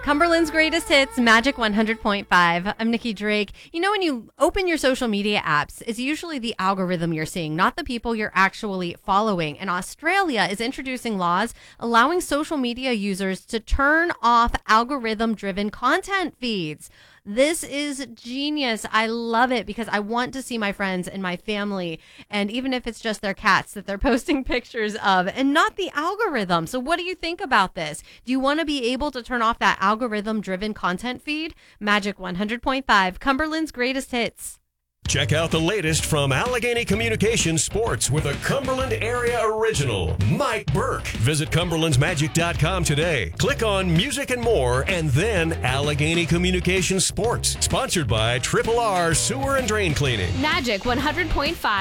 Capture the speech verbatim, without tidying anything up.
Cumberland's Greatest Hits, Magic one hundred point five. I'm Nikki Drake. You know, when you open your social media apps, it's usually the algorithm you're seeing, not the people you're actually following. And Australia is introducing laws allowing social media users to turn off algorithm-driven content feeds. This is genius. I love it because I want to see my friends and my family, and even if it's just their cats that they're posting pictures of and not the algorithm. So what do you think about this? Do you want to be able to turn off that algorithm-driven content feed? Magic one hundred point five, Cumberland's Greatest Hits. Check out the latest from Allegheny Communications Sports with a Cumberland area original, Mike Burke. Visit Cumberlands Magic dot com today. Click on Music and More and then Allegheny Communications Sports. Sponsored by Triple R Sewer and Drain Cleaning. Magic one hundred point five.